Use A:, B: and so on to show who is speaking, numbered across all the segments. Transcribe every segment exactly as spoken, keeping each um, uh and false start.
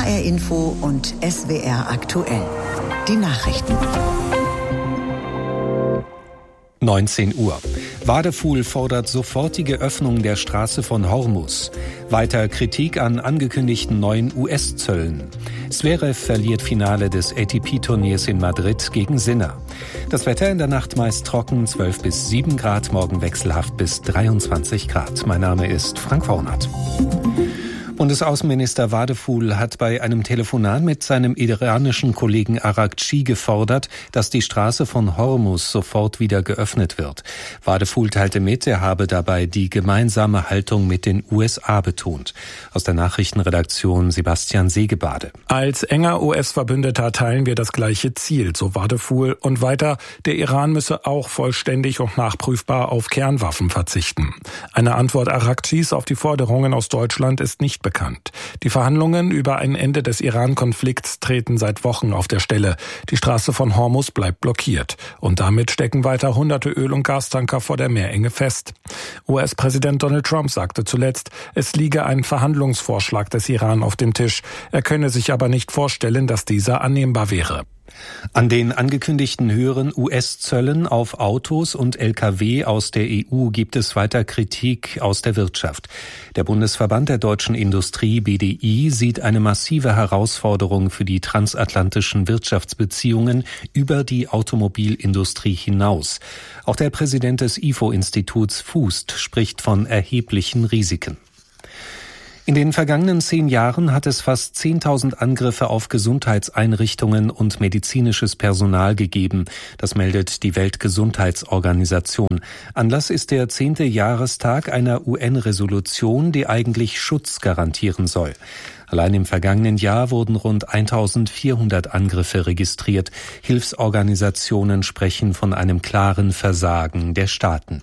A: H R Info und S W R aktuell. Die Nachrichten.
B: neunzehn Uhr. Wadefuhl fordert sofortige Öffnung der Straße von Hormuz. Weiter Kritik an angekündigten neuen U S-Zöllen. Zverev verliert Finale des A T P-Turniers in Madrid gegen Sinner. Das Wetter in der Nacht meist trocken, zwölf bis sieben Grad, morgen wechselhaft bis dreiundzwanzig Grad. Mein Name ist Frank Vornert. Bundesaußenminister Wadefuhl hat bei einem Telefonat mit seinem iranischen Kollegen Araghchi gefordert, dass die Straße von Hormuz sofort wieder geöffnet wird. Wadefuhl teilte mit, er habe dabei die gemeinsame Haltung mit den U S A betont. Aus der Nachrichtenredaktion Sebastian Segebade.
C: Als enger U S-Verbündeter teilen wir das gleiche Ziel, so Wadefuhl. Und weiter, der Iran müsse auch vollständig und nachprüfbar auf Kernwaffen verzichten. Eine Antwort Araghchis auf die Forderungen aus Deutschland ist nicht bekannt. Die Verhandlungen über ein Ende des Iran-Konflikts treten seit Wochen auf der Stelle. Die Straße von Hormuz bleibt blockiert. Und damit stecken weiter hunderte Öl- und Gastanker vor der Meerenge fest. U S-Präsident Donald Trump sagte zuletzt, es liege ein Verhandlungsvorschlag des Iran auf dem Tisch. Er könne sich aber nicht vorstellen, dass dieser annehmbar wäre.
B: An den angekündigten höheren U S-Zöllen auf Autos und L K W aus der E U gibt es weiter Kritik aus der Wirtschaft. Der Bundesverband der deutschen Industrie B D I sieht eine massive Herausforderung für die transatlantischen Wirtschaftsbeziehungen über die Automobilindustrie hinaus. Auch der Präsident des I F O-Instituts Fußt spricht von erheblichen Risiken. In den vergangenen zehn Jahren hat es fast zehntausend Angriffe auf Gesundheitseinrichtungen und medizinisches Personal gegeben. Das meldet die Weltgesundheitsorganisation. Anlass ist der zehnte Jahrestag einer U N-Resolution, die eigentlich Schutz garantieren soll. Allein im vergangenen Jahr wurden rund eintausendvierhundert Angriffe registriert. Hilfsorganisationen sprechen von einem klaren Versagen der Staaten.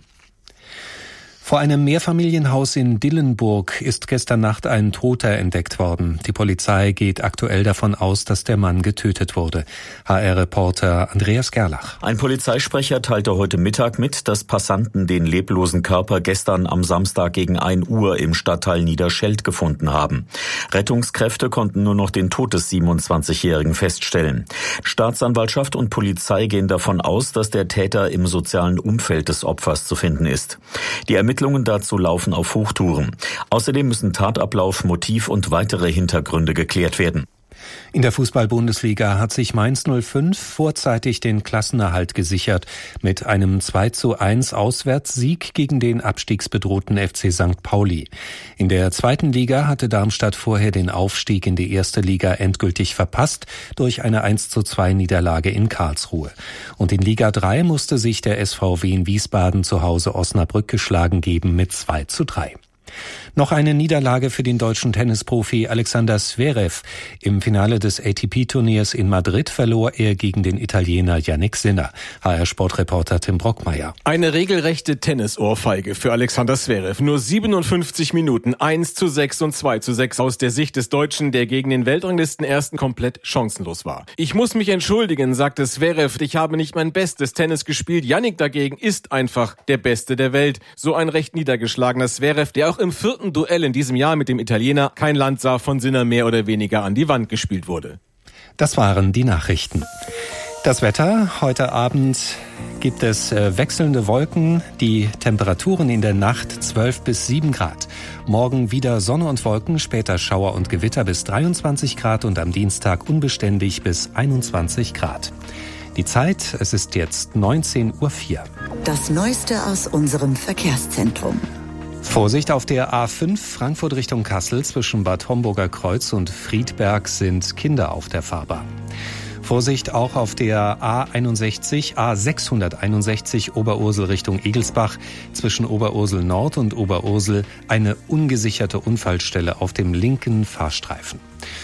B: Vor einem Mehrfamilienhaus in Dillenburg ist gestern Nacht ein Toter entdeckt worden. Die Polizei geht aktuell davon aus, dass der Mann getötet wurde. H R-Reporter Andreas Gerlach.
D: Ein Polizeisprecher teilte heute Mittag mit, dass Passanten den leblosen Körper gestern am Samstag gegen ein Uhr im Stadtteil Niederscheld gefunden haben. Rettungskräfte konnten nur noch den Tod des siebenundzwanzigjährigen feststellen. Staatsanwaltschaft und Polizei gehen davon aus, dass der Täter im sozialen Umfeld des Opfers zu finden ist. Die Ermittlungen dazu laufen auf Hochtouren. Außerdem müssen Tatablauf, Motiv und weitere Hintergründe geklärt werden.
B: In der Fußball-Bundesliga hat sich Mainz null fünf vorzeitig den Klassenerhalt gesichert mit einem zwei zu eins Auswärtssieg gegen den abstiegsbedrohten F C Sankt Pauli. In der zweiten Liga hatte Darmstadt vorher den Aufstieg in die erste Liga endgültig verpasst durch eine eins zu zwei Niederlage in Karlsruhe. Und in Liga drei musste sich der S V W in Wiesbaden zu Hause Osnabrück geschlagen geben mit zwei zu drei. Noch eine Niederlage für den deutschen Tennisprofi Alexander Zverev. Im Finale des A T P-Turniers in Madrid verlor er gegen den Italiener Jannik Sinner. H R-Sportreporter Tim Brockmeier.
E: Eine regelrechte Tennisohrfeige für Alexander Zverev. Nur siebenundfünfzig Minuten, eins zu sechs und zwei zu sechs aus der Sicht des Deutschen, der gegen den Weltranglistenersten komplett chancenlos war. Ich muss mich entschuldigen, sagte Zverev. Ich habe nicht mein bestes Tennis gespielt. Jannik dagegen ist einfach der Beste der Welt. So ein recht niedergeschlagener Zverev, der auch im vierten Duell in diesem Jahr mit dem Italiener kein Land sah, von Sinner mehr oder weniger an die Wand gespielt wurde.
B: Das waren die Nachrichten. Das Wetter. Heute Abend gibt es äh, wechselnde Wolken. Die Temperaturen in der Nacht zwölf bis sieben Grad. Morgen wieder Sonne und Wolken, später Schauer und Gewitter bis dreiundzwanzig Grad und am Dienstag unbeständig bis einundzwanzig Grad. Die Zeit, es ist jetzt neunzehn Uhr vier.
A: Das Neueste aus unserem Verkehrszentrum.
B: Vorsicht auf der A fünf Frankfurt Richtung Kassel zwischen Bad Homburger Kreuz und Friedberg sind Kinder auf der Fahrbahn. Vorsicht auch auf der A einundsechzig, A sechshunderteinundsechzig Oberursel Richtung Egelsbach zwischen Oberursel Nord und Oberursel eine ungesicherte Unfallstelle auf dem linken Fahrstreifen.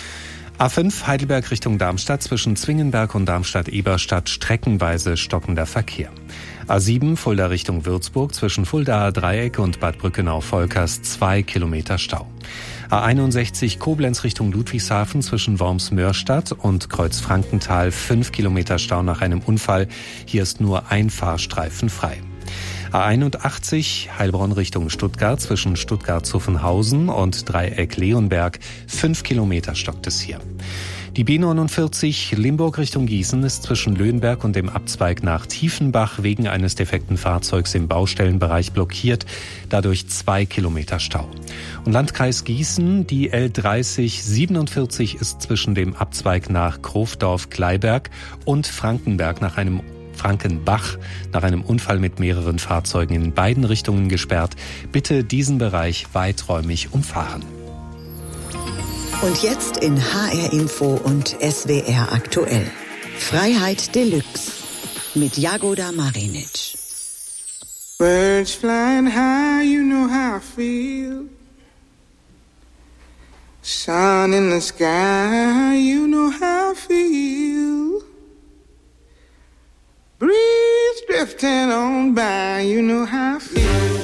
B: A fünf Heidelberg Richtung Darmstadt zwischen Zwingenberg und Darmstadt-Eberstadt streckenweise stockender Verkehr. A sieben Fulda Richtung Würzburg zwischen Fuldaer Dreieck und Bad Brückenau-Volkers zwei Kilometer Stau. A einundsechzig Koblenz Richtung Ludwigshafen zwischen Worms-Mörstadt und Kreuz-Frankenthal fünf Kilometer Stau nach einem Unfall. Hier ist nur ein Fahrstreifen frei. A einundachtzig Heilbronn Richtung Stuttgart zwischen Stuttgart-Zuffenhausen und Dreieck Leonberg. Fünf Kilometer stockt es hier. Die B neunundvierzig Limburg Richtung Gießen ist zwischen Löhnberg und dem Abzweig nach Tiefenbach wegen eines defekten Fahrzeugs im Baustellenbereich blockiert. Dadurch zwei Kilometer Stau. Und Landkreis Gießen, die L dreißig siebenundvierzig ist zwischen dem Abzweig nach Krofdorf-Kleiberg und Frankenberg nach einem Frankenbach nach einem Unfall mit mehreren Fahrzeugen in beiden Richtungen gesperrt. Bitte diesen Bereich weiträumig umfahren.
A: Und jetzt in H R Info und S W R aktuell. Freiheit Deluxe mit Jagoda Marinic.
F: Birds flying high, you know how I feel. Sun in the sky, you know how I feel. Breeze drifting on by, you know how I feel.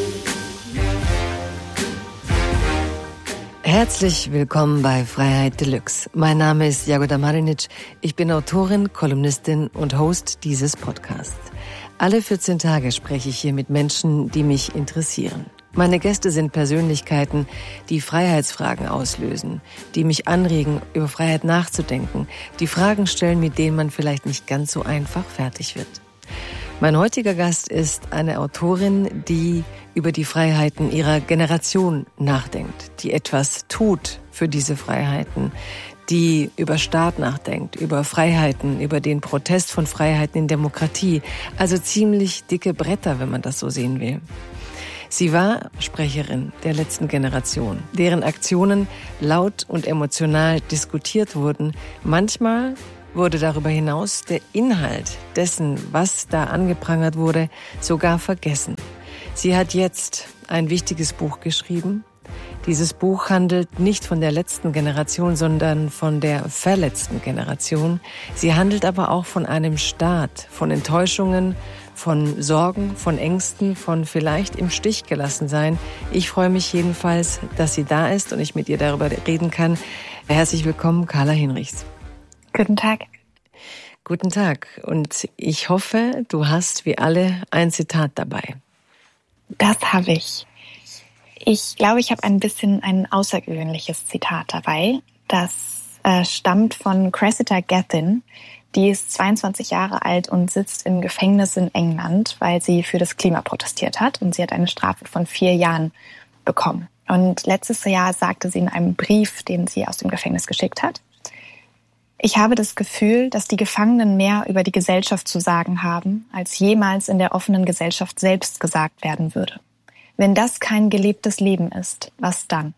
G: Herzlich willkommen bei Freiheit Deluxe. Mein Name ist Jagoda Marinic. Ich bin Autorin, Kolumnistin und Host dieses Podcasts. Alle vierzehn Tage spreche ich hier mit Menschen, die mich interessieren. Meine Gäste sind Persönlichkeiten, die Freiheitsfragen auslösen, die mich anregen, über Freiheit nachzudenken, die Fragen stellen, mit denen man vielleicht nicht ganz so einfach fertig wird. Mein heutiger Gast ist eine Autorin, die über die Freiheiten ihrer Generation nachdenkt, die etwas tut für diese Freiheiten, die über Staat nachdenkt, über Freiheiten, über den Protest von Freiheiten in Demokratie. Also ziemlich dicke Bretter, wenn man das so sehen will. Sie war Sprecherin der letzten Generation, deren Aktionen laut und emotional diskutiert wurden. Manchmal wurde darüber hinaus der Inhalt dessen, was da angeprangert wurde, sogar vergessen. Sie hat jetzt ein wichtiges Buch geschrieben. Dieses Buch handelt nicht von der letzten Generation, sondern von der verletzten Generation. Sie handelt aber auch von einem Staat, von Enttäuschungen, von Sorgen, von Ängsten, von vielleicht im Stich gelassen sein. Ich freue mich jedenfalls, dass sie da ist und ich mit ihr darüber reden kann. Herzlich willkommen, Carla Hinrichs.
H: Guten Tag.
G: Guten Tag. Und ich hoffe, du hast wie alle ein Zitat dabei.
H: Das habe ich. Ich glaube, ich habe ein bisschen ein außergewöhnliches Zitat dabei. Das äh, stammt von Cressida Gethin. Die ist zweiundzwanzig Jahre alt und sitzt im Gefängnis in England, weil sie für das Klima protestiert hat. Und sie hat eine Strafe von vier Jahren bekommen. Und letztes Jahr sagte sie in einem Brief, den sie aus dem Gefängnis geschickt hat: Ich habe das Gefühl, dass die Gefangenen mehr über die Gesellschaft zu sagen haben, als jemals in der offenen Gesellschaft selbst gesagt werden würde. Wenn das kein gelebtes Leben ist, was dann?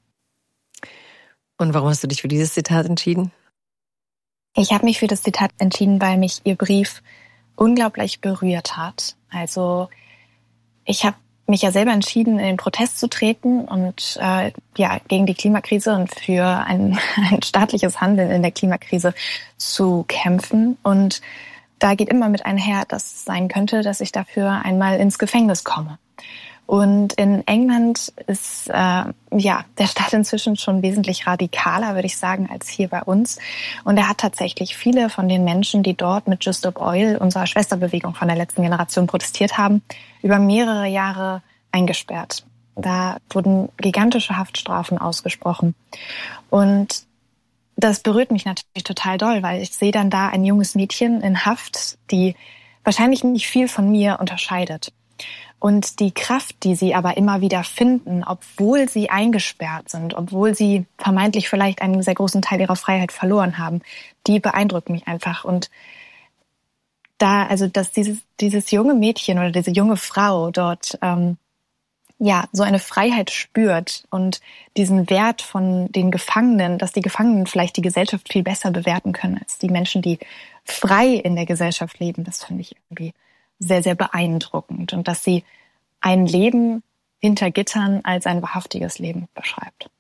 G: Und warum hast du dich für dieses Zitat entschieden?
H: Ich habe mich für das Zitat entschieden, weil mich ihr Brief unglaublich berührt hat. Also ich habe mich ja selber entschieden, in den Protest zu treten und äh, ja gegen die Klimakrise und für ein, ein staatliches Handeln in der Klimakrise zu kämpfen. Und da geht immer mit einher, dass es sein könnte, dass ich dafür einmal ins Gefängnis komme. Und in England ist äh, ja der Staat inzwischen schon wesentlich radikaler, würde ich sagen, als hier bei uns. Und er hat tatsächlich viele von den Menschen, die dort mit Just Stop Oil, unserer Schwesterbewegung von der letzten Generation, protestiert haben, über mehrere Jahre eingesperrt. Da wurden gigantische Haftstrafen ausgesprochen. Und das berührt mich natürlich total doll, weil ich sehe dann da ein junges Mädchen in Haft, die wahrscheinlich nicht viel von mir unterscheidet. Und die Kraft, die sie aber immer wieder finden, obwohl sie eingesperrt sind, obwohl sie vermeintlich vielleicht einen sehr großen Teil ihrer Freiheit verloren haben, die beeindruckt mich einfach. Und da, also, dass dieses, dieses junge Mädchen oder diese junge Frau dort, ähm, ja, so eine Freiheit spürt und diesen Wert von den Gefangenen, dass die Gefangenen vielleicht die Gesellschaft viel besser bewerten können als die Menschen, die frei in der Gesellschaft leben, das finde ich irgendwie sehr, sehr beeindruckend. Und dass sie ein Leben hinter Gittern als ein wahrhaftiges Leben beschreibt.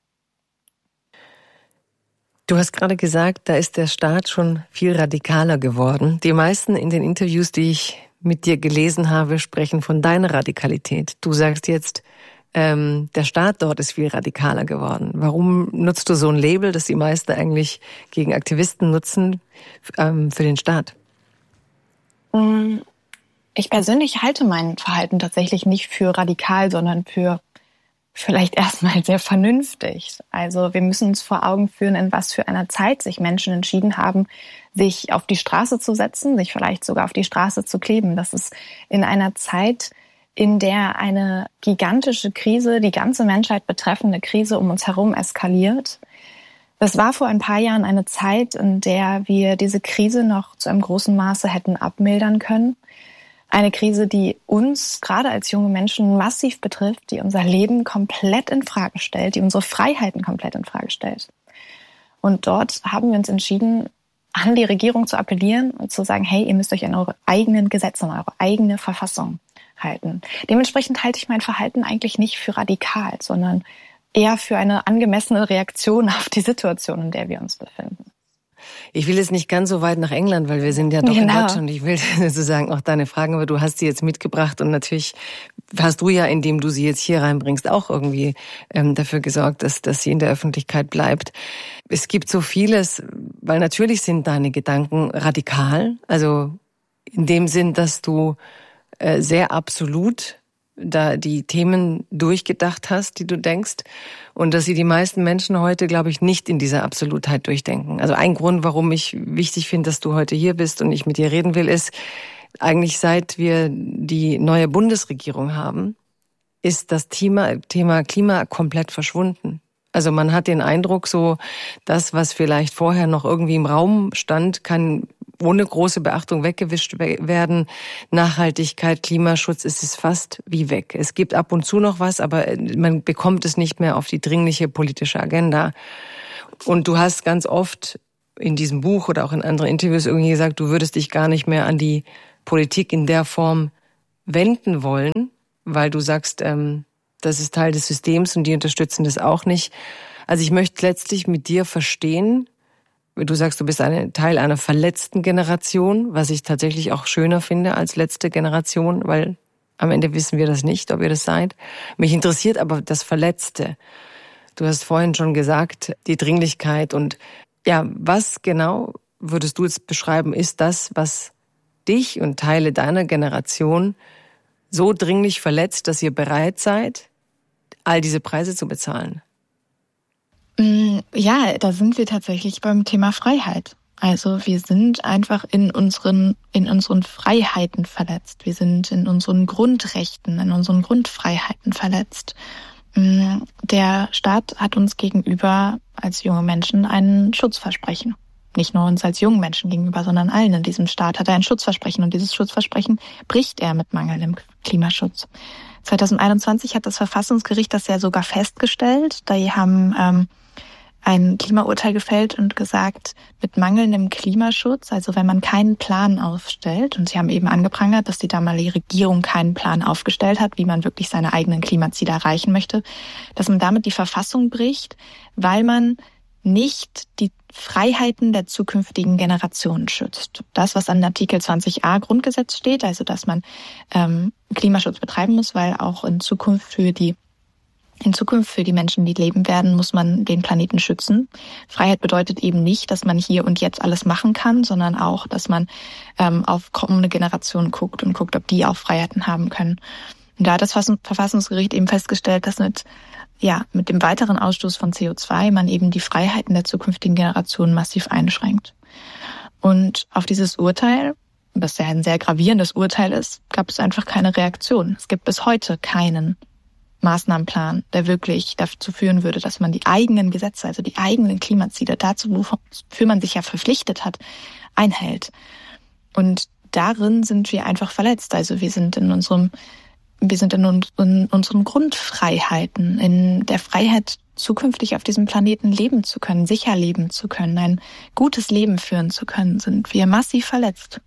G: Du hast gerade gesagt, da ist der Staat schon viel radikaler geworden. Die meisten in den Interviews, die ich mit dir gelesen habe, sprechen von deiner Radikalität. Du sagst jetzt, ähm, der Staat dort ist viel radikaler geworden. Warum nutzt du so ein Label, das die meisten eigentlich gegen Aktivisten nutzen, ähm, für den Staat?
H: Ich persönlich halte mein Verhalten tatsächlich nicht für radikal, sondern für vielleicht erstmal sehr vernünftig. Also wir müssen uns vor Augen führen, in was für einer Zeit sich Menschen entschieden haben, sich auf die Straße zu setzen, sich vielleicht sogar auf die Straße zu kleben. Das ist in einer Zeit, in der eine gigantische Krise, die ganze Menschheit betreffende Krise um uns herum eskaliert. Das war vor ein paar Jahren eine Zeit, in der wir diese Krise noch zu einem großen Maße hätten abmildern können. Eine Krise, die uns gerade als junge Menschen massiv betrifft, die unser Leben komplett in Frage stellt, die unsere Freiheiten komplett in Frage stellt. Und dort haben wir uns entschieden, an die Regierung zu appellieren und zu sagen, hey, ihr müsst euch an eure eigenen Gesetze, an eure eigene Verfassung halten. Dementsprechend halte ich mein Verhalten eigentlich nicht für radikal, sondern eher für eine angemessene Reaktion auf die Situation, in der wir uns befinden.
G: Ich will jetzt nicht ganz so weit nach England, weil wir sind ja doch
H: genau.
G: in Deutschland. Ich will sozusagen auch deine Fragen, aber du hast sie jetzt mitgebracht und natürlich hast du ja, indem du sie jetzt hier reinbringst, auch irgendwie ähm, dafür gesorgt, dass, dass sie in der Öffentlichkeit bleibt. Es gibt so vieles, weil natürlich sind deine Gedanken radikal, also in dem Sinn, dass du äh, sehr absolut da die Themen durchgedacht hast, die du denkst, und dass sie die meisten Menschen heute, glaube ich, nicht in dieser Absolutheit durchdenken. Also ein Grund, warum ich wichtig finde, dass du heute hier bist und ich mit dir reden will, ist, eigentlich seit wir die neue Bundesregierung haben, ist das Thema, Thema Klima komplett verschwunden. Also man hat den Eindruck, so das, was vielleicht vorher noch irgendwie im Raum stand, kann ohne große Beachtung weggewischt werden. Nachhaltigkeit, Klimaschutz, ist es fast wie weg. Es gibt ab und zu noch was, aber man bekommt es nicht mehr auf die dringliche politische Agenda. Und du hast ganz oft in diesem Buch oder auch in anderen Interviews irgendwie gesagt, du würdest dich gar nicht mehr an die Politik in der Form wenden wollen, weil du sagst, ähm, das ist Teil des Systems und die unterstützen das auch nicht. Also ich möchte letztlich mit dir verstehen, du sagst, du bist ein Teil einer verletzten Generation, was ich tatsächlich auch schöner finde als letzte Generation, weil am Ende wissen wir das nicht, ob ihr das seid. Mich interessiert aber das Verletzte. Du hast vorhin schon gesagt, die Dringlichkeit und ja, was genau würdest du jetzt beschreiben, ist das, was dich und Teile deiner Generation so dringlich verletzt, dass ihr bereit seid, all diese Preise zu bezahlen?
H: Ja, da sind wir tatsächlich beim Thema Freiheit. Also wir sind einfach in unseren, in unseren Freiheiten verletzt. Wir sind in unseren Grundrechten, in unseren Grundfreiheiten verletzt. Der Staat hat uns gegenüber als junge Menschen ein Schutzversprechen. Nicht nur uns als jungen Menschen gegenüber, sondern allen in diesem Staat hat er ein Schutzversprechen. Und dieses Schutzversprechen bricht er mit mangelndem Klimaschutz. zwanzig einundzwanzig hat das Verfassungsgericht das ja sogar festgestellt. Die haben ähm, ein Klimaurteil gefällt und gesagt, mit mangelndem Klimaschutz, also wenn man keinen Plan aufstellt, und sie haben eben angeprangert, dass die damalige Regierung keinen Plan aufgestellt hat, wie man wirklich seine eigenen Klimaziele erreichen möchte, dass man damit die Verfassung bricht, weil man nicht die Freiheiten der zukünftigen Generationen schützt. Das, was an Artikel zwanzig a Grundgesetz steht, also dass man ähm, Klimaschutz betreiben muss, weil auch in Zukunft für die In Zukunft für die Menschen, die leben werden, muss man den Planeten schützen. Freiheit bedeutet eben nicht, dass man hier und jetzt alles machen kann, sondern auch, dass man ähm, auf kommende Generationen guckt und guckt, ob die auch Freiheiten haben können. Und da hat das Verfassungsgericht eben festgestellt, dass mit, ja, mit dem weiteren Ausstoß von C O zwei man eben die Freiheiten der zukünftigen Generationen massiv einschränkt. Und auf dieses Urteil, was ja ein sehr gravierendes Urteil ist, gab es einfach keine Reaktion. Es gibt bis heute keinen Maßnahmenplan, der wirklich dazu führen würde, dass man die eigenen Gesetze, also die eigenen Klimaziele, dazu, wofür man sich ja verpflichtet hat, einhält. Und darin sind wir einfach verletzt. Also wir sind in unserem, wir sind in, uns, in unseren Grundfreiheiten, in der Freiheit, zukünftig auf diesem Planeten leben zu können, sicher leben zu können, ein gutes Leben führen zu können, sind wir massiv verletzt.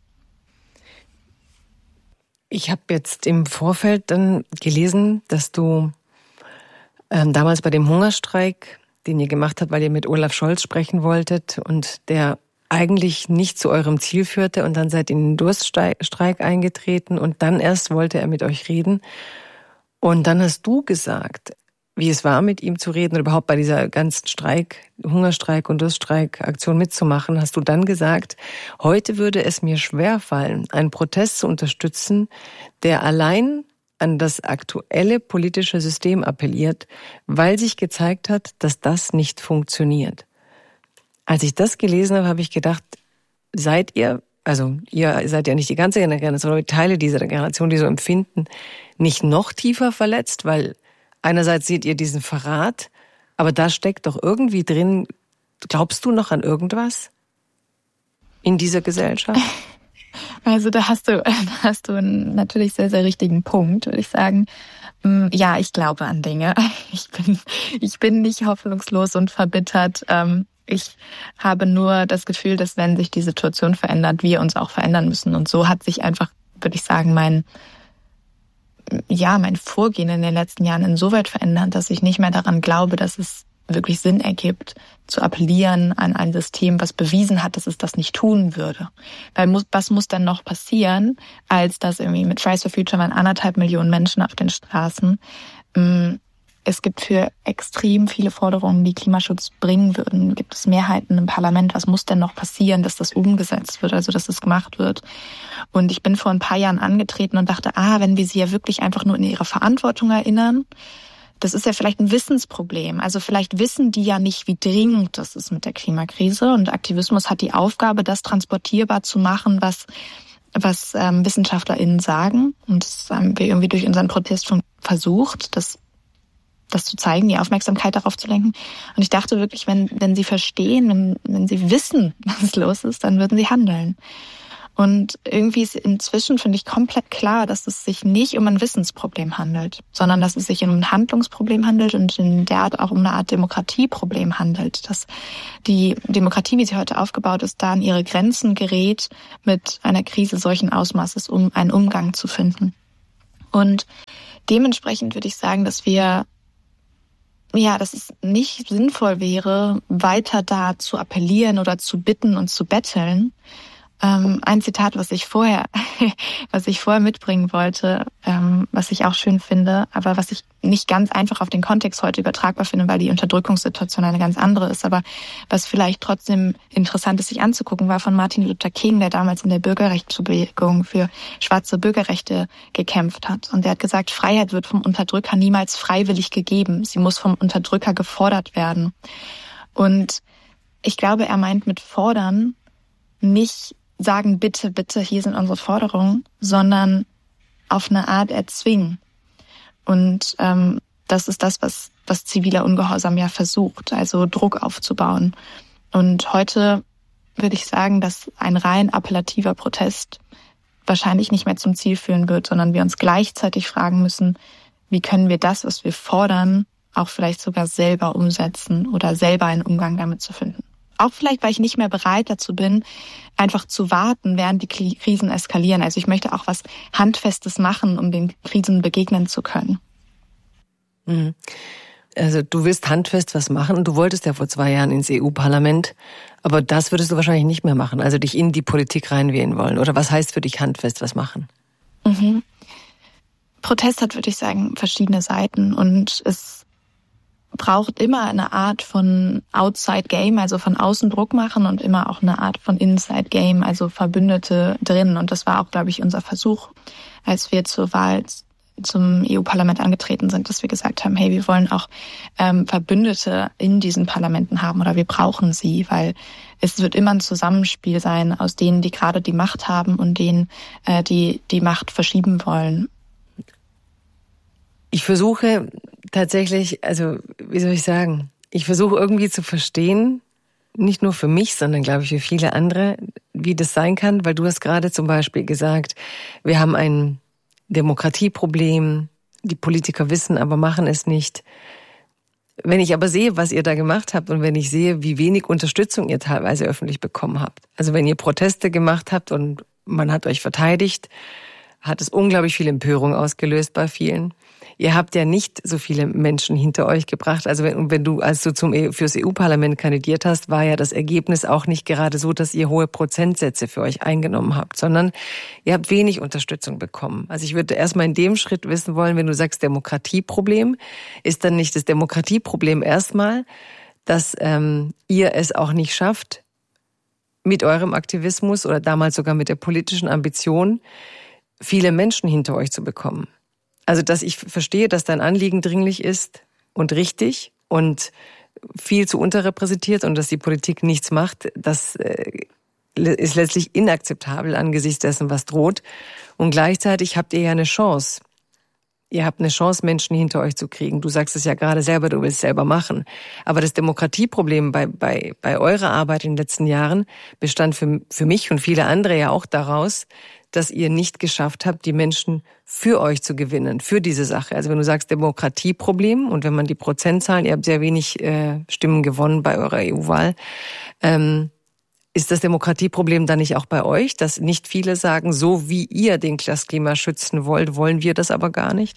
G: Ich habe jetzt im Vorfeld dann gelesen, dass du ähm, damals bei dem Hungerstreik, den ihr gemacht habt, weil ihr mit Olaf Scholz sprechen wolltet und der eigentlich nicht zu eurem Ziel führte, und dann seid ihr in den Durststreik eingetreten und dann erst wollte er mit euch reden. Und dann hast du gesagt, wie es war, mit ihm zu reden oder überhaupt bei dieser ganzen Streik, Hungerstreik und Durststreik-Aktion mitzumachen, hast du dann gesagt, heute würde es mir schwerfallen, einen Protest zu unterstützen, der allein an das aktuelle politische System appelliert, weil sich gezeigt hat, dass das nicht funktioniert. Als ich das gelesen habe, habe ich gedacht, seid ihr, also ihr seid ja nicht die ganze Generation, sondern Teile dieser Generation, die so empfinden, nicht noch tiefer verletzt, weil einerseits seht ihr diesen Verrat, aber da steckt doch irgendwie drin, glaubst du noch an irgendwas in dieser Gesellschaft?
H: Also da hast du, da hast du einen natürlich sehr, sehr richtigen Punkt, würde ich sagen. Ja, ich glaube an Dinge. Ich bin, ich bin nicht hoffnungslos und verbittert. Ich habe nur das Gefühl, dass wenn sich die Situation verändert, wir uns auch verändern müssen. Und so hat sich einfach, würde ich sagen, mein ja, mein Vorgehen in den letzten Jahren insoweit verändert, dass ich nicht mehr daran glaube, dass es wirklich Sinn ergibt, zu appellieren an ein System, was bewiesen hat, dass es das nicht tun würde. Weil muss, was muss dann noch passieren, als dass irgendwie mit Fridays for Future waren anderthalb Millionen Menschen auf den Straßen. Es gibt für extrem viele Forderungen, die Klimaschutz bringen würden, gibt es Mehrheiten im Parlament. Was muss denn noch passieren, dass das umgesetzt wird, also dass es gemacht wird? Und ich bin vor ein paar Jahren angetreten und dachte, ah, wenn wir sie ja wirklich einfach nur in ihre Verantwortung erinnern, das ist ja vielleicht ein Wissensproblem. Also vielleicht wissen die ja nicht, wie dringend das ist mit der Klimakrise. Und Aktivismus hat die Aufgabe, das transportierbar zu machen, was was ähm, WissenschaftlerInnen sagen. Und das haben wir irgendwie durch unseren Protest schon versucht, das das zu zeigen, die Aufmerksamkeit darauf zu lenken. Und ich dachte wirklich, wenn, wenn sie verstehen, wenn, wenn sie wissen, was los ist, dann würden sie handeln. Und irgendwie ist inzwischen, finde ich, komplett klar, dass es sich nicht um ein Wissensproblem handelt, sondern dass es sich um ein Handlungsproblem handelt und in der Art auch um eine Art Demokratieproblem handelt. Dass die Demokratie, wie sie heute aufgebaut ist, da an ihre Grenzen gerät, mit einer Krise solchen Ausmaßes, um einen Umgang zu finden. Und dementsprechend würde ich sagen, dass wir ja, dass es nicht sinnvoll wäre, weiter da zu appellieren oder zu bitten und zu betteln. Ähm, ein Zitat, was ich vorher, was ich vorher mitbringen wollte, ähm, was ich auch schön finde, aber was ich nicht ganz einfach auf den Kontext heute übertragbar finde, weil die Unterdrückungssituation eine ganz andere ist, aber was vielleicht trotzdem interessant ist, sich anzugucken, war von Martin Luther King, der damals in der Bürgerrechtsbewegung für schwarze Bürgerrechte gekämpft hat. Und der hat gesagt, Freiheit wird vom Unterdrücker niemals freiwillig gegeben. Sie muss vom Unterdrücker gefordert werden. Und ich glaube, er meint mit fordern nicht sagen, bitte, bitte, hier sind unsere Forderungen, sondern auf eine Art erzwingen. Und ähm, das ist das, was, was ziviler Ungehorsam ja versucht, also Druck aufzubauen. Und heute würde ich sagen, dass ein rein appellativer Protest wahrscheinlich nicht mehr zum Ziel führen wird, sondern wir uns gleichzeitig fragen müssen, wie können wir das, was wir fordern, auch vielleicht sogar selber umsetzen oder selber einen Umgang damit zu finden. Auch vielleicht, weil ich nicht mehr bereit dazu bin, einfach zu warten, während die Krisen eskalieren. Also ich möchte auch was Handfestes machen, um den Krisen begegnen zu können.
G: Also du willst handfest was machen. Du wolltest ja vor zwei Jahren ins E U-Parlament, aber das würdest du wahrscheinlich nicht mehr machen. Also dich in die Politik reinwählen wollen. Oder was heißt für dich handfest was machen?
H: Mhm. Protest hat, würde ich sagen, verschiedene Seiten und es braucht immer eine Art von Outside Game, also von außen Druck machen und immer auch eine Art von Inside Game, also Verbündete drin. Und das war auch, glaube ich, unser Versuch, als wir zur Wahl zum E U-Parlament angetreten sind, dass wir gesagt haben, hey, wir wollen auch ähm, Verbündete in diesen Parlamenten haben oder wir brauchen sie, weil es wird immer ein Zusammenspiel sein aus denen, die gerade die Macht haben und denen, äh, die die Macht verschieben wollen.
G: Ich versuche tatsächlich, also wie soll ich sagen, ich versuche irgendwie zu verstehen, nicht nur für mich, sondern glaube ich für viele andere, wie das sein kann, weil du hast gerade zum Beispiel gesagt, wir haben ein Demokratieproblem, die Politiker wissen, aber machen es nicht. Wenn ich aber sehe, was ihr da gemacht habt und wenn ich sehe, wie wenig Unterstützung ihr teilweise öffentlich bekommen habt, also wenn ihr Proteste gemacht habt und man hat euch verteidigt, hat es unglaublich viel Empörung ausgelöst bei vielen. Ihr habt ja nicht so viele Menschen hinter euch gebracht. Also wenn, wenn du, als du zum fürs E U-Parlament kandidiert hast, war ja das Ergebnis auch nicht gerade so, dass ihr hohe Prozentsätze für euch eingenommen habt, sondern ihr habt wenig Unterstützung bekommen. Also ich würde erstmal in dem Schritt wissen wollen, wenn du sagst Demokratieproblem, ist dann nicht das Demokratieproblem erstmal, dass ähm, ihr es auch nicht schafft, mit eurem Aktivismus oder damals sogar mit der politischen Ambition, viele Menschen hinter euch zu bekommen. Also, dass ich verstehe, dass dein Anliegen dringlich ist und richtig und viel zu unterrepräsentiert und dass die Politik nichts macht, das ist letztlich inakzeptabel angesichts dessen, was droht. Und gleichzeitig habt ihr ja eine Chance. Ihr habt eine Chance, Menschen hinter euch zu kriegen. Du sagst es ja gerade selber, du willst es selber machen. Aber das Demokratieproblem bei, bei, bei eurer Arbeit in den letzten Jahren bestand für, für mich und viele andere ja auch daraus, dass ihr nicht geschafft habt, die Menschen für euch zu gewinnen, für diese Sache. Also wenn du sagst Demokratieproblem und wenn man die Prozentzahlen, ihr habt sehr wenig äh, Stimmen gewonnen bei eurer E U-Wahl, ähm, ist das Demokratieproblem dann nicht auch bei euch, dass nicht viele sagen, so wie ihr den das Klima schützen wollt, wollen wir das aber gar nicht?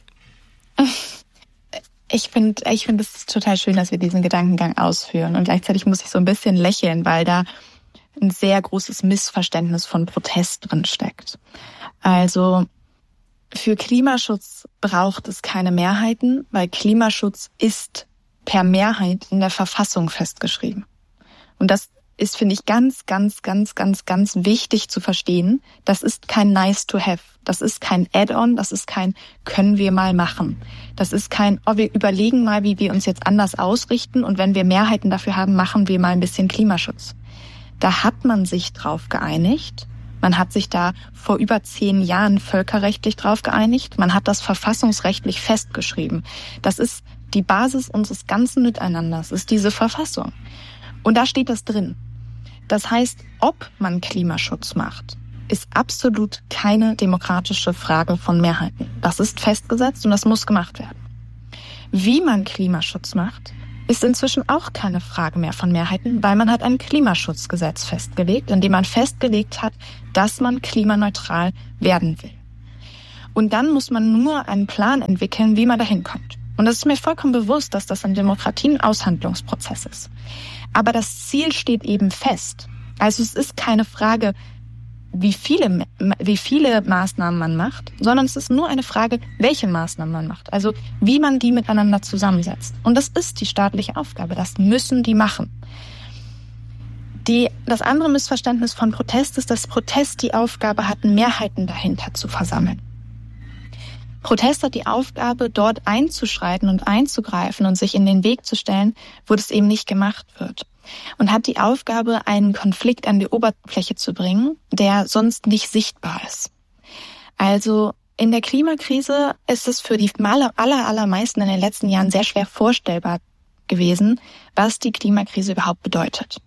H: Ich finde, ich finde es total schön, dass wir diesen Gedankengang ausführen. Und gleichzeitig muss ich so ein bisschen lächeln, weil da ein sehr großes Missverständnis von Protest drin steckt. Also für Klimaschutz braucht es keine Mehrheiten, weil Klimaschutz ist per Mehrheit in der Verfassung festgeschrieben. Und das ist, finde ich, ganz, ganz, ganz, ganz, ganz wichtig zu verstehen. Das ist kein nice to have. Das ist kein Add-on. Das ist kein können wir mal machen. Das ist kein, oh, wir überlegen mal, wie wir uns jetzt anders ausrichten und wenn wir Mehrheiten dafür haben, machen wir mal ein bisschen Klimaschutz. Da hat man sich drauf geeinigt. Man hat sich da vor über zehn Jahren völkerrechtlich drauf geeinigt. Man hat das verfassungsrechtlich festgeschrieben. Das ist die Basis unseres ganzen Miteinanders, ist diese Verfassung. Und da steht das drin. Das heißt, ob man Klimaschutz macht, ist absolut keine demokratische Frage von Mehrheiten. Das ist festgesetzt und das muss gemacht werden. Wie man Klimaschutz macht, ist inzwischen auch keine Frage mehr von Mehrheiten, weil man hat ein Klimaschutzgesetz festgelegt, in dem man festgelegt hat, dass man klimaneutral werden will. Und dann muss man nur einen Plan entwickeln, wie man dahin kommt. Und es ist mir vollkommen bewusst, dass das in Demokratie ein Aushandlungsprozess ist. Aber das Ziel steht eben fest. Also es ist keine Frage, wie viele, wie viele Maßnahmen man macht, sondern es ist nur eine Frage, welche Maßnahmen man macht. Also wie man die miteinander zusammensetzt. Und das ist die staatliche Aufgabe. Das müssen die machen. Die, das andere Missverständnis von Protest ist, dass Protest die Aufgabe hat, Mehrheiten dahinter zu versammeln. Protest hat die Aufgabe, dort einzuschreiten und einzugreifen und sich in den Weg zu stellen, wo das eben nicht gemacht wird. Und hat die Aufgabe, einen Konflikt an die Oberfläche zu bringen, der sonst nicht sichtbar ist. Also in der Klimakrise ist es für die aller, aller, allermeisten in den letzten Jahren sehr schwer vorstellbar gewesen, was die Klimakrise überhaupt bedeutet.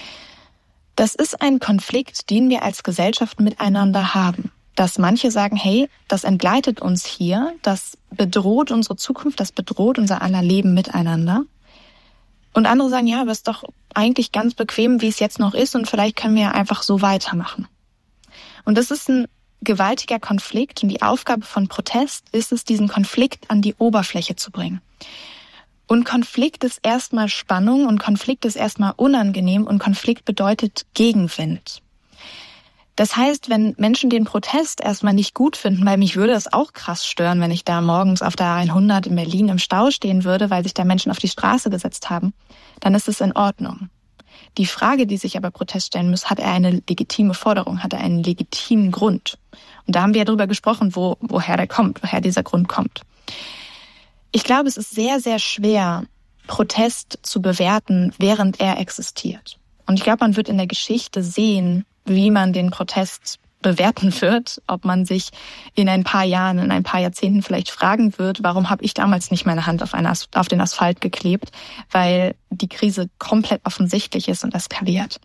H: Das ist ein Konflikt, den wir als Gesellschaft miteinander haben. Dass manche sagen, hey, das entgleitet uns hier, das bedroht unsere Zukunft, das bedroht unser aller Leben miteinander. Und andere sagen, ja, aber es ist doch eigentlich ganz bequem, wie es jetzt noch ist und vielleicht können wir einfach so weitermachen. Und das ist ein gewaltiger Konflikt und die Aufgabe von Protest ist es, diesen Konflikt an die Oberfläche zu bringen. Und Konflikt ist erstmal Spannung und Konflikt ist erstmal unangenehm und Konflikt bedeutet Gegenwind. Das heißt, wenn Menschen den Protest erstmal nicht gut finden, weil mich würde es auch krass stören, wenn ich da morgens auf der hundert in Berlin im Stau stehen würde, weil sich da Menschen auf die Straße gesetzt haben, dann ist es in Ordnung. Die Frage, die sich aber Protest stellen muss, hat er eine legitime Forderung, hat er einen legitimen Grund? Und da haben wir ja drüber gesprochen, wo, woher der kommt, woher dieser Grund kommt. Ich glaube, es ist sehr, sehr schwer, Protest zu bewerten, während er existiert. Und ich glaube, man wird in der Geschichte sehen, wie man den Protest bewerten wird, ob man sich in ein paar Jahren, in ein paar Jahrzehnten vielleicht fragen wird, warum habe ich damals nicht meine Hand auf, eine As- auf den Asphalt geklebt, weil die Krise komplett offensichtlich ist und eskaliert.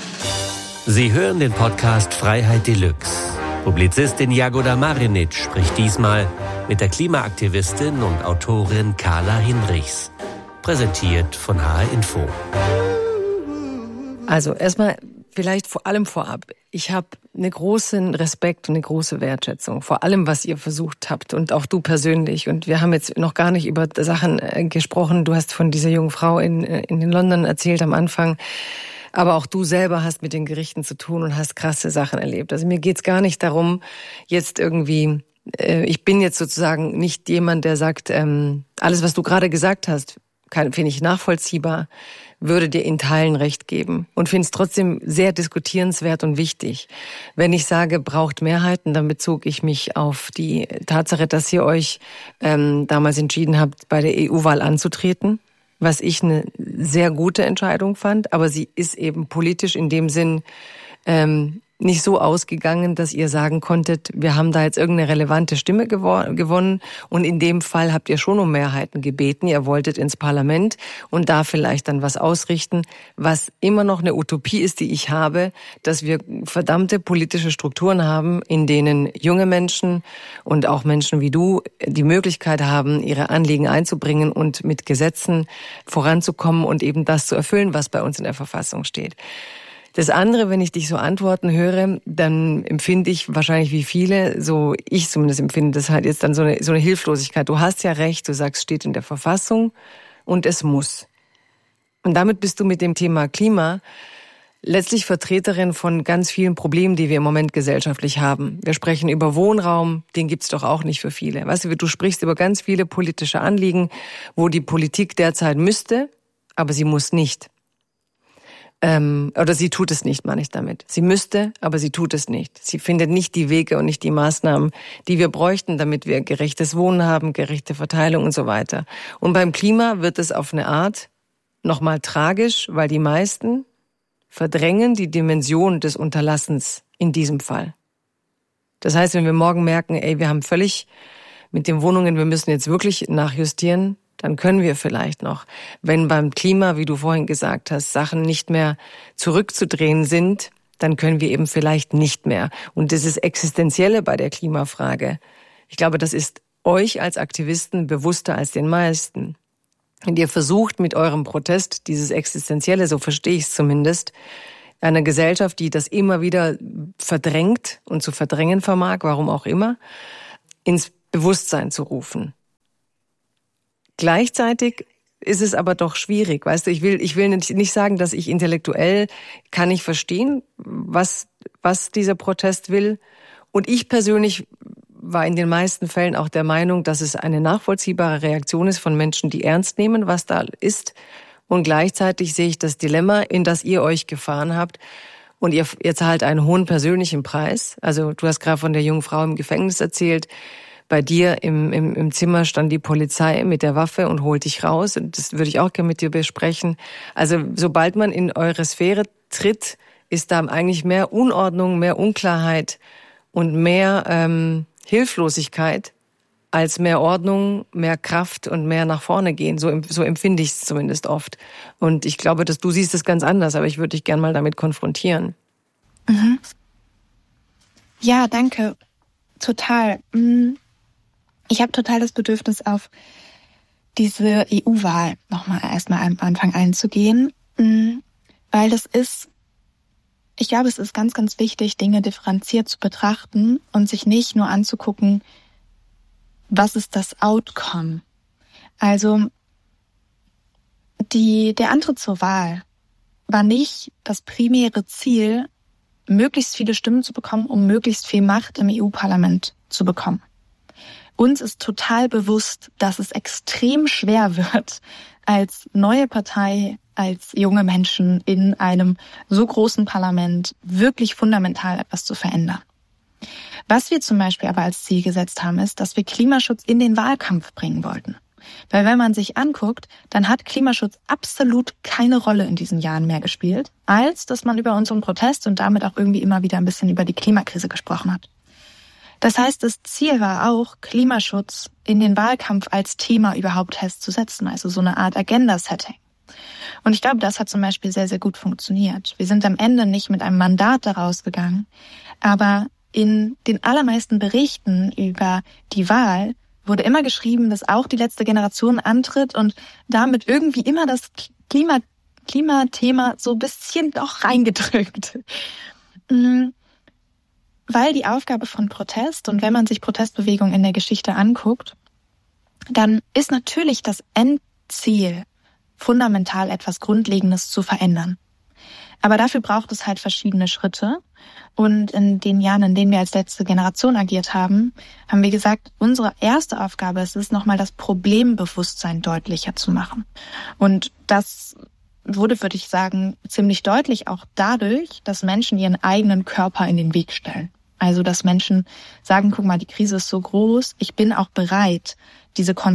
I: Sie hören den Podcast Freiheit Deluxe. Publizistin Jagoda Marinic spricht diesmal mit der Klimaaktivistin und Autorin Carla Hinrichs. Präsentiert von H R Info.
G: Also erstmal vielleicht vor allem vorab. Ich habe einen großen Respekt und eine große Wertschätzung vor allem, was ihr versucht habt und auch du persönlich. Und wir haben jetzt noch gar nicht über Sachen gesprochen. Du hast von dieser jungen Frau in, in London erzählt am Anfang. Aber auch du selber hast mit den Gerichten zu tun und hast krasse Sachen erlebt. Also mir geht's gar nicht darum, jetzt irgendwie, äh, ich bin jetzt sozusagen nicht jemand, der sagt, ähm, alles, was du gerade gesagt hast, finde ich nachvollziehbar, würde dir in Teilen recht geben und finde es trotzdem sehr diskutierenswert und wichtig. Wenn ich sage, braucht Mehrheiten, dann bezog ich mich auf die Tatsache, dass ihr euch ähm, damals entschieden habt, bei der E U-Wahl anzutreten, was ich eine sehr gute Entscheidung fand, aber sie ist eben politisch in dem Sinn ähm, nicht so ausgegangen, dass ihr sagen konntet, wir haben da jetzt irgendeine relevante Stimme gewor- gewonnen und in dem Fall habt ihr schon um Mehrheiten gebeten, ihr wolltet ins Parlament und da vielleicht dann was ausrichten, was immer noch eine Utopie ist, die ich habe, dass wir verdammte politische Strukturen haben, in denen junge Menschen und auch Menschen wie du die Möglichkeit haben, ihre Anliegen einzubringen und mit Gesetzen voranzukommen und eben das zu erfüllen, was bei uns in der Verfassung steht. Das andere, wenn ich dich so antworten höre, dann empfinde ich wahrscheinlich wie viele, so ich zumindest empfinde das halt jetzt dann so eine, so eine Hilflosigkeit. Du hast ja recht, du sagst, steht in der Verfassung und es muss. Und damit bist du mit dem Thema Klima letztlich Vertreterin von ganz vielen Problemen, die wir im Moment gesellschaftlich haben. Wir sprechen über Wohnraum, den gibt's doch auch nicht für viele. Weißt du, du sprichst über ganz viele politische Anliegen, wo die Politik derzeit müsste, aber sie muss nicht. Ähm, oder sie tut es nicht, meine ich damit. Sie müsste, aber sie tut es nicht. Sie findet nicht die Wege und nicht die Maßnahmen, die wir bräuchten, damit wir gerechtes Wohnen haben, gerechte Verteilung und so weiter. Und beim Klima wird es auf eine Art nochmal tragisch, weil die meisten verdrängen die Dimension des Unterlassens in diesem Fall. Das heißt, wenn wir morgen merken, ey, wir haben völlig mit den Wohnungen, wir müssen jetzt wirklich nachjustieren, dann können wir vielleicht noch. Wenn beim Klima, wie du vorhin gesagt hast, Sachen nicht mehr zurückzudrehen sind, dann können wir eben vielleicht nicht mehr. Und das ist Existenzielle bei der Klimafrage. Ich glaube, das ist euch als Aktivisten bewusster als den meisten. Und ihr versucht mit eurem Protest dieses Existenzielle, so verstehe ich es zumindest, einer Gesellschaft, die das immer wieder verdrängt und zu verdrängen vermag, warum auch immer, ins Bewusstsein zu rufen. Gleichzeitig ist es aber doch schwierig, weißt du, ich will, ich will nicht sagen, dass ich intellektuell kann ich verstehen, was, was dieser Protest will. Und ich persönlich war in den meisten Fällen auch der Meinung, dass es eine nachvollziehbare Reaktion ist von Menschen, die ernst nehmen, was da ist. Und gleichzeitig sehe ich das Dilemma, in das ihr euch gefahren habt. Und ihr, ihr zahlt einen hohen persönlichen Preis. Also du hast gerade von der jungen Frau im Gefängnis erzählt. Bei dir im, im, im Zimmer stand die Polizei mit der Waffe und holt dich raus. Und das würde ich auch gerne mit dir besprechen. Also sobald man in eure Sphäre tritt, ist da eigentlich mehr Unordnung, mehr Unklarheit und mehr ähm, Hilflosigkeit als mehr Ordnung, mehr Kraft und mehr nach vorne gehen. So, so empfinde ich es zumindest oft. Und ich glaube, dass du siehst es ganz anders, aber ich würde dich gerne mal damit konfrontieren.
H: Mhm. Ja, danke. Total. Ich habe total das Bedürfnis, auf diese E U-Wahl nochmal erstmal am Anfang einzugehen, weil das ist, ich glaube, es ist ganz, ganz wichtig, Dinge differenziert zu betrachten und sich nicht nur anzugucken, was ist das Outcome. Also die, der Antritt zur Wahl war nicht das primäre Ziel, möglichst viele Stimmen zu bekommen, um möglichst viel Macht im E U-Parlament zu bekommen. Uns ist total bewusst, dass es extrem schwer wird, als neue Partei, als junge Menschen in einem so großen Parlament wirklich fundamental etwas zu verändern. Was wir zum Beispiel aber als Ziel gesetzt haben, ist, dass wir Klimaschutz in den Wahlkampf bringen wollten. Weil wenn man sich anguckt, dann hat Klimaschutz absolut keine Rolle in diesen Jahren mehr gespielt, als dass man über unseren Protest und damit auch irgendwie immer wieder ein bisschen über die Klimakrise gesprochen hat. Das heißt, das Ziel war auch, Klimaschutz in den Wahlkampf als Thema überhaupt festzusetzen, also so eine Art Agenda-Setting. Und ich glaube, das hat zum Beispiel sehr, sehr gut funktioniert. Wir sind am Ende nicht mit einem Mandat daraus gegangen, aber in den allermeisten Berichten über die Wahl wurde immer geschrieben, dass auch die letzte Generation antritt und damit irgendwie immer das Klima, Klimathema so ein bisschen doch reingedrückt. weil die Aufgabe von Protest, und wenn man sich Protestbewegungen in der Geschichte anguckt, dann ist natürlich das Endziel, fundamental etwas Grundlegendes zu verändern. Aber dafür braucht es halt verschiedene Schritte. Und in den Jahren, in denen wir als letzte Generation agiert haben, haben wir gesagt, unsere erste Aufgabe ist es, nochmal das Problembewusstsein deutlicher zu machen. Und das wurde, würde ich sagen, ziemlich deutlich auch dadurch, dass Menschen ihren eigenen Körper in den Weg stellen. Also, dass Menschen sagen, guck mal, die Krise ist so groß, ich bin auch bereit, diese Kon-